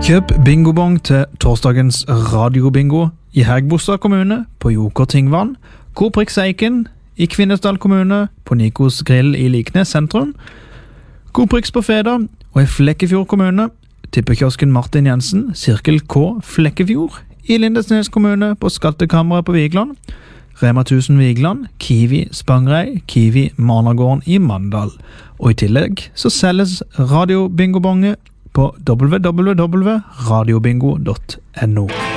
Kjøp bingobong til torsdagens radiobingo i Hægebostad kommune på Joker Tingvann, Coop Eiken i Kvinesdal kommune på Nikos Grill i Liknes sentrum, Coop på Feda og i Flekkefjord kommune, tippekiosken Martin Jensen, Sirkel K Flekkefjord i Lindesnes kommune på Skattekammeret på Vigland, Rema 1000 Vigland, Kiwi Spangrei, Kiwi Managården i Mandal. Og i tillegg så selges radiobingobonge på www.radiobingo.no.